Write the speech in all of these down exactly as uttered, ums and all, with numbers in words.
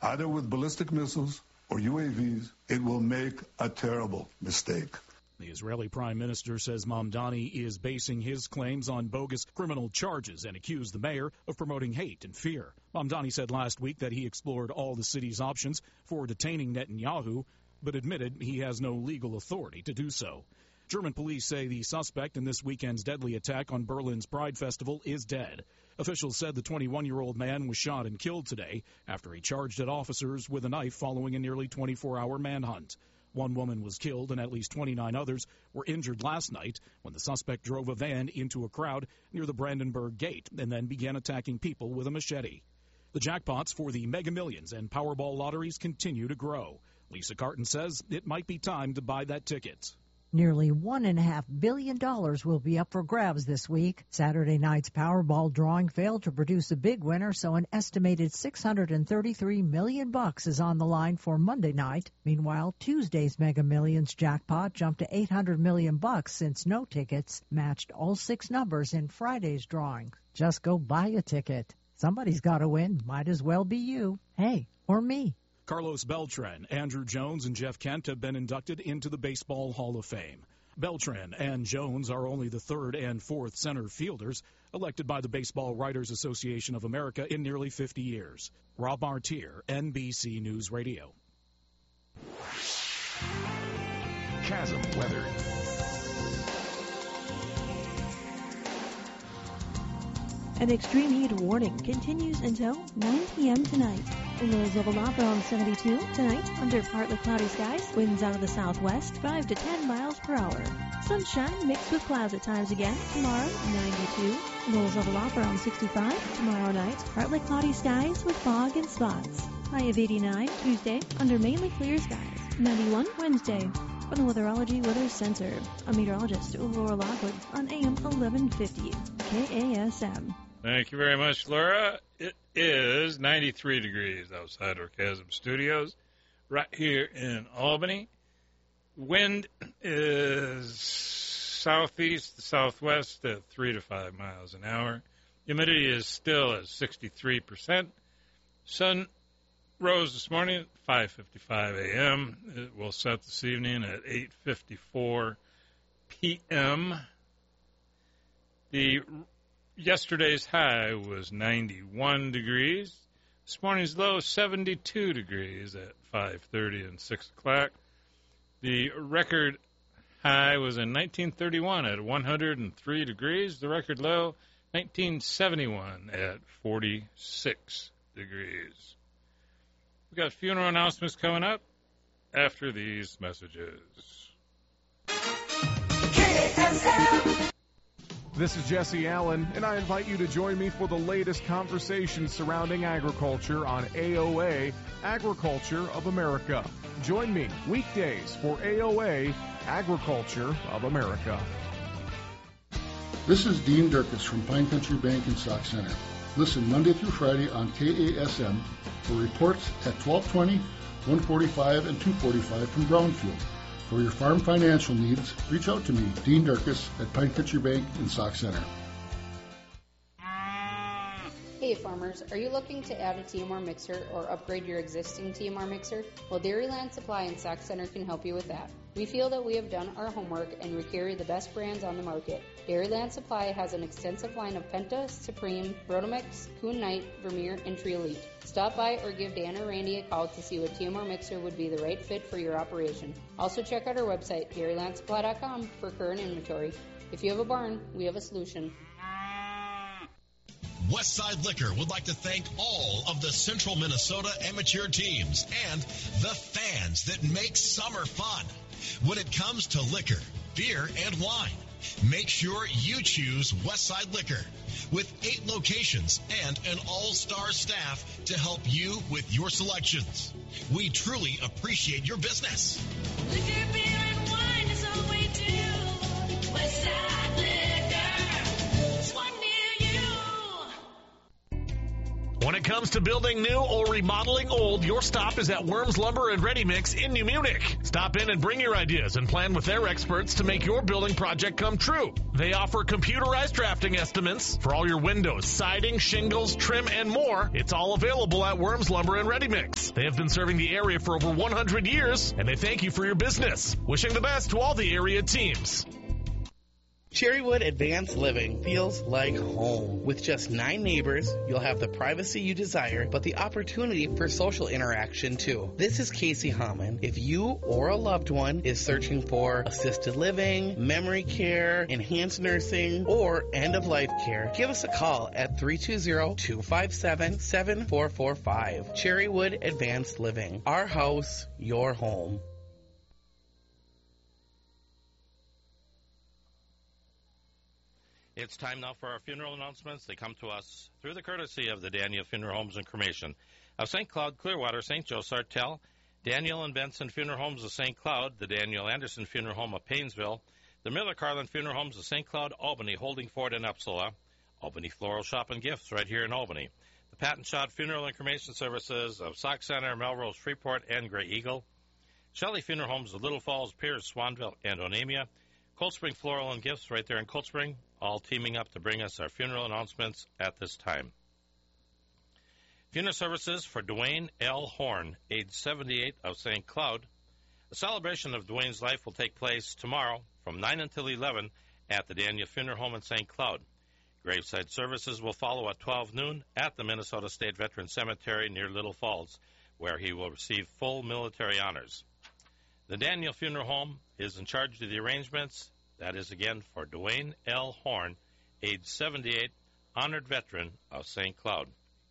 either with ballistic missiles or U A Vs, it will make a terrible mistake. The Israeli Prime Minister says Mamdani is basing his claims on bogus criminal charges and accused the mayor of promoting hate and fear. Mamdani said last week that he explored all the city's options for detaining Netanyahu, but admitted he has no legal authority to do so. German police say the suspect in this weekend's deadly attack on Berlin's Pride Festival is dead. Officials said the twenty-one-year-old man was shot and killed today after he charged at officers with a knife following a nearly twenty-four hour manhunt. One woman was killed and at least twenty-nine others were injured last night when the suspect drove a van into a crowd near the Brandenburg Gate and then began attacking people with a machete. The jackpots for the Mega Millions and Powerball lotteries continue to grow. Lisa Carton says it might be time to buy that ticket. Nearly one point five billion dollars will be up for grabs this week. Saturday night's Powerball drawing failed to produce a big winner, so an estimated six hundred thirty-three million dollars bucks is on the line for Monday night. Meanwhile, Tuesday's Mega Millions jackpot jumped to eight hundred million dollars bucks since no tickets matched all six numbers in Friday's drawing. Just go buy a ticket. Somebody's got to win. Might as well be you. Hey, or me. Carlos Beltran, Andrew Jones, and Jeff Kent have been inducted into the Baseball Hall of Fame. Beltran and Jones are only the third and fourth center fielders elected by the Baseball Writers Association of America in nearly fifty years. Rob Martier, N B C News Radio. Chasm weather. An extreme heat warning continues until nine p.m. tonight. Lows level off around seventy-two. Tonight, under partly cloudy skies, winds out of the southwest, five to ten miles per hour. Sunshine mixed with clouds at times again. Tomorrow, ninety-two. Lows level off around sixty-five. Tomorrow night, partly cloudy skies with fog and spots. High of eighty-nine. Tuesday, under mainly clear skies. ninety-one Wednesday. From the Weatherology Weather Center, I'm meteorologist Laura Lockwood on A M eleven fifty K A S M. Thank you very much, Laura. It is ninety-three degrees outside our Chasm Studios, right here in Albany. Wind is southeast to southwest at three to five miles an hour. Humidity is still at sixty-three percent. Sun rose this morning at five fifty-five a.m. It will set this evening at eight fifty-four p.m. The Yesterday's high was ninety-one degrees. This morning's low, seventy-two degrees at five thirty and six o'clock. The record high was in nineteen thirty-one at one hundred three degrees. The record low, nineteen seventy-one at forty-six degrees. We've got funeral announcements coming up after these messages. K A S M. This is Jesse Allen, and I invite you to join me for the latest conversation surrounding agriculture on A O A, Agriculture of America. Join me weekdays for A O A, Agriculture of America. This is Dean Durkis from Pine Country Bank and Stock Center. Listen Monday through Friday on K A S M for reports at twelve twenty, one forty-five, and two forty-five from Brownfield. For your farm financial needs, reach out to me, Dean Durkis, at Pine Country Bank in Sauk Center. Hey farmers, are you looking to add a T M R mixer or upgrade your existing T M R mixer? Well, Dairyland Supply in Sauk Center can help you with that. We feel that we have done our homework and we carry the best brands on the market. Dairyland Supply has an extensive line of Penta, Supreme, Rotomix, Kuhn Knight, Vermeer, and Tree Elite. Stop by or give Dan or Randy a call to see what T M R mixer would be the right fit for your operation. Also check out our website, dairyland supply dot com, for current inventory. If you have a barn, we have a solution. Westside Liquor would like to thank all of the Central Minnesota amateur teams and the fans that make summer fun. When it comes to liquor, beer, and wine, make sure you choose Westside Liquor. With eight locations and an all-star staff to help you with your selections. We truly appreciate your business. Liquor, beer, and wine is all we do. Westside Liquor. It's one near you. When it comes to building new or remodeling old, your stop is at Worms Lumber and Ready Mix in New Munich. Stop in and bring your ideas and plan with their experts to make your building project come true. They offer computerized drafting estimates for all your windows, siding, shingles, trim, and more. It's all available at Worms Lumber and Ready Mix. They have been serving the area for over one hundred years, and they thank you for your business. Wishing the best to all the area teams. Cherrywood Advanced Living feels like home. With just nine neighbors, you'll have the privacy you desire, but the opportunity for social interaction too. This is Casey Hammond. If you or a loved one is searching for assisted living, memory care, enhanced nursing, or end-of-life care, give us a call at three two zero, two five seven, seven four four five. Cherrywood Advanced Living. Our house, your home. It's time now for our funeral announcements. They come to us through the courtesy of the Daniel Funeral Homes and Cremation of Saint Cloud, Clearwater, Saint Joe, Sartell, Daniel and Benson Funeral Homes of Saint Cloud, the Daniel Anderson Funeral Home of Painesville, the Miller Carlin Funeral Homes of Saint Cloud, Albany, Holdingford, and Upsala, Albany Floral Shop and Gifts right here in Albany, the Pat and Schott Funeral and Cremation Services of Sauk Center, Melrose, Freeport, and Gray Eagle, Shelley Funeral Homes of Little Falls, Pierce, Swanville, and Onamia, Cold Spring Floral and Gifts right there in Cold Spring, all teaming up to bring us our funeral announcements at this time. Funeral services for Dwayne L. Horn, age seventy-eight, of Saint Cloud. A celebration of Dwayne's life will take place tomorrow from nine until eleven at the Daniel Funeral Home in Saint Cloud. Graveside services will follow at twelve noon at the Minnesota State Veterans Cemetery near Little Falls, where he will receive full military honors. The Daniel Funeral Home is in charge of the arrangements. That is, again, for Dwayne L. Horn, age seventy-eight, honored veteran of Saint Cloud.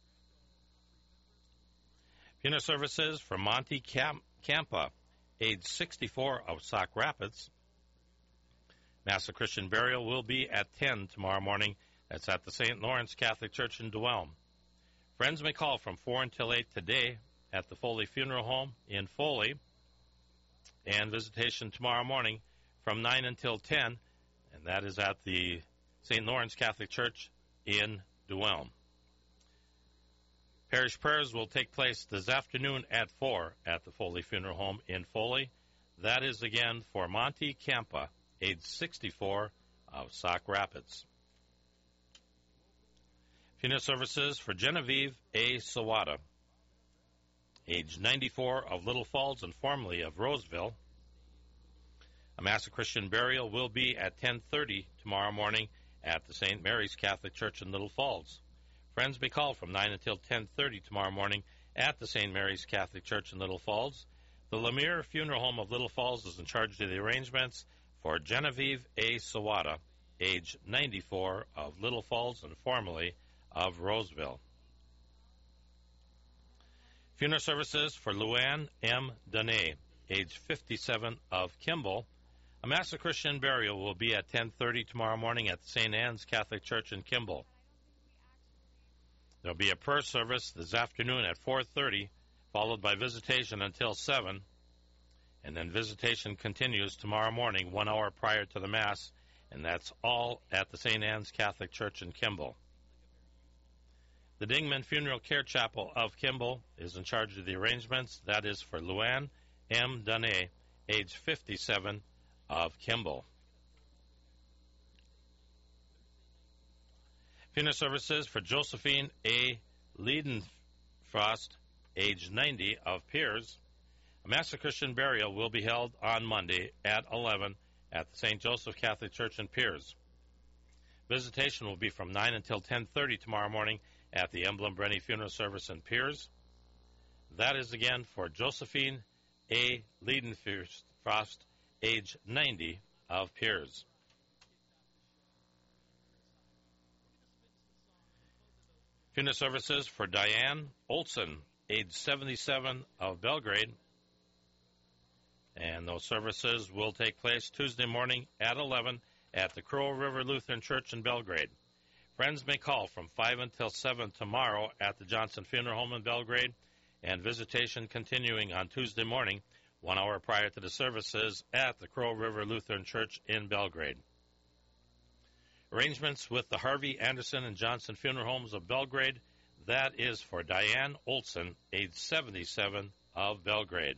Funeral services for Monty Camp- Campa, age sixty-four, of Sauk Rapids. Mass of Christian burial will be at ten tomorrow morning. That's at the Saint Lawrence Catholic Church in Duelm. Friends may call from four until eight today at the Foley Funeral Home in Foley, and visitation tomorrow morning from nine until ten, and that is at the Saint Lawrence Catholic Church in Duelm. Parish prayers will take place this afternoon at four at the Foley Funeral Home in Foley. That is, again, for Monty Campa, age sixty-four, of Sauk Rapids. Funeral services for Genevieve A. Sawada, age ninety-four, of Little Falls and formerly of Roseville. A Mass of Christian burial will be at ten thirty tomorrow morning at the Saint Mary's Catholic Church in Little Falls. Friends may call from nine until ten thirty tomorrow morning at the Saint Mary's Catholic Church in Little Falls. The Lemire Funeral Home of Little Falls is in charge of the arrangements for Genevieve A. Sawada, age ninety-four, of Little Falls and formerly of Roseville. Funeral services for Luann M. Dene, age fifty-seven, of Kimball. A Mass of Christian burial will be at ten thirty tomorrow morning at the Saint Anne's Catholic Church in Kimball. There will be a prayer service this afternoon at four thirty, followed by visitation until seven, and then visitation continues tomorrow morning, one hour prior to the Mass, and that's all at the Saint Anne's Catholic Church in Kimball. The Dingman Funeral Care Chapel of Kimball is in charge of the arrangements. That is for Luann M. Dene, age fifty-seven, of Kimball. Funeral services for Josephine A. Leidenfrost, age ninety, of Piers. A Mass of Christian burial will be held on Monday at eleven at the Saint Joseph Catholic Church in Piers. Visitation will be from nine until ten thirty tomorrow morning at the Emblem Brenny Funeral Service in Piers. That is, again, for Josephine A. Leidenfrost, age ninety, of Piers. Funeral services for Diane Olson, age seventy-seven, of Belgrade. And those services will take place Tuesday morning at eleven at the Crow River Lutheran Church in Belgrade. Friends may call from five until seven tomorrow at the Johnson Funeral Home in Belgrade, and visitation continuing on Tuesday morning, one hour prior to the services at the Crow River Lutheran Church in Belgrade. Arrangements with the Harvey, Anderson, and Johnson Funeral Homes of Belgrade. That is for Diane Olson, age seventy-seven, of Belgrade.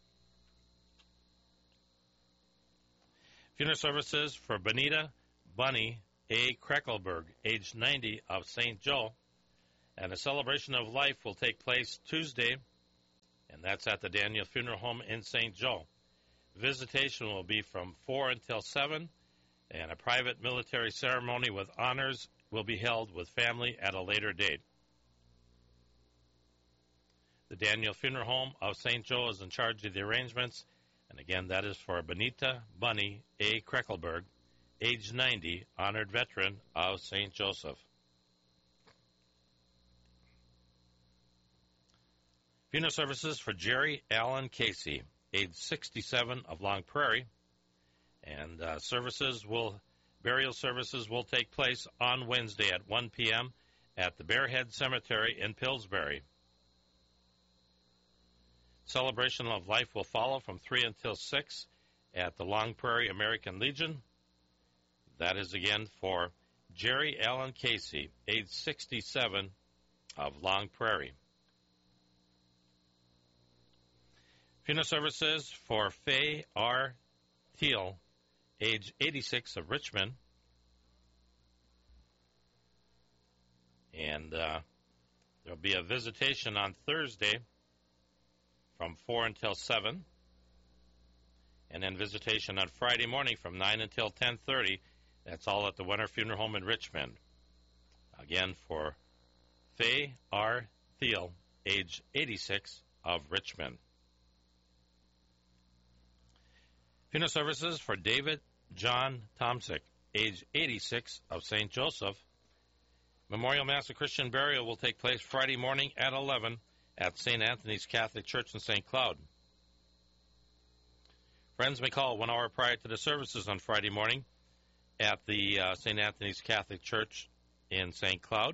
Funeral services for Benita Bunny A. Kreckelberg, age ninety, of Saint Joe. And a celebration of life will take place Tuesday, and that's at the Daniel Funeral Home in Saint Joe. Visitation will be from four until seven, and a private military ceremony with honors will be held with family at a later date. The Daniel Funeral Home of Saint Joe is in charge of the arrangements, and again, that is for Benita Bunny A. Kreckelberg, age ninety, honored veteran of Saint Joseph. Funeral services for Jerry Allen Casey, age sixty-seven, of Long Prairie, and uh, services will burial services will take place on Wednesday at one p.m. at the Bearhead Cemetery in Pillsbury. Celebration of life will follow from three until six at the Long Prairie American Legion. That is again for Jerry Allen Casey, age sixty-seven, of Long Prairie. Funeral services for Faye R. Thiel, age eighty-six, of Richmond. And uh, there will be a visitation on Thursday from four until seven, and then visitation on Friday morning from nine until ten thirty. That's all at the Wenner Funeral Home in Richmond. Again, for Faye R. Thiel, age eighty-six, of Richmond. Funeral services for David John Tomsick, age eighty-six, of Saint Joseph. Memorial Mass of Christian burial will take place Friday morning at eleven at Saint Anthony's Catholic Church in Saint Cloud. Friends may call one hour prior to the services on Friday morning at the uh, Saint Anthony's Catholic Church in Saint Cloud.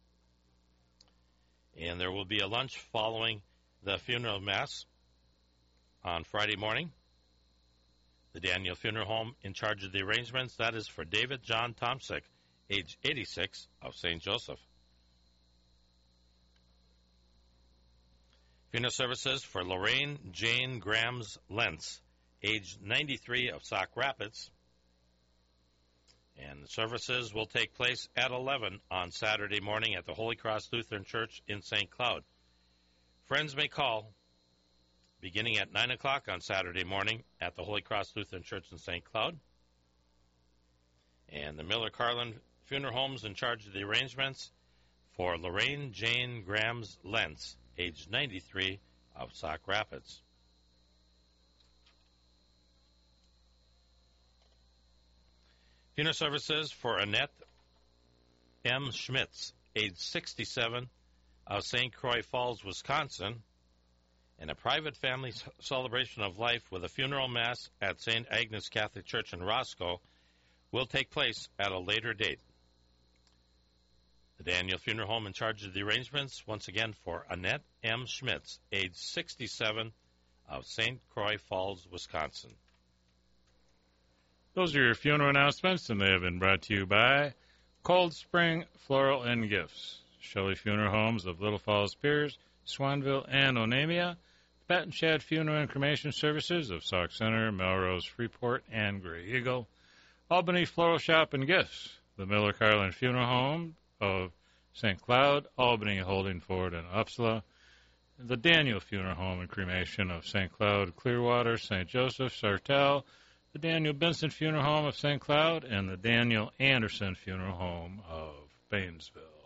And there will be a lunch following the funeral mass on Friday morning. The Daniel Funeral Home in charge of the arrangements, that is for David John Tomsick, age eighty-six, of Saint Joseph. Funeral services for Lorraine Jane Grams Lentz, age ninety-three, of Sauk Rapids. And the services will take place at eleven on Saturday morning at the Holy Cross Lutheran Church in Saint Cloud. Friends may call beginning at nine o'clock on Saturday morning at the Holy Cross Lutheran Church in Saint Cloud. And the Miller Carlin Funeral Home's in charge of the arrangements for Lorraine Jane Grams Lentz, age ninety-three, of Sauk Rapids. Funeral services for Annette M. Schmitz, age sixty-seven, of Saint Croix Falls, Wisconsin, and a private family celebration of life with a funeral mass at Saint Agnes Catholic Church in Roscoe will take place at a later date. The Daniel Funeral Home in charge of the arrangements, once again, for Annette M. Schmitz, age sixty-seven, of Saint Croix Falls, Wisconsin. Those are your funeral announcements, and they have been brought to you by Cold Spring Floral and Gifts, Shelley Funeral Homes of Little Falls Piers, Swanville, and Onamia, Pat and Shad Funeral and Cremation Services of Sauk Center, Melrose, Freeport, and Gray Eagle, Albany Floral Shop and Gifts, the Miller Carlin Funeral Home of Saint Cloud, Albany, Holdingford, and Upsala, the Daniel Funeral Home and Cremation of Saint Cloud, Clearwater, Saint Joseph, Sartell, the Daniel Benson Funeral Home of Saint Cloud, and the Daniel Anderson Funeral Home of Painesville.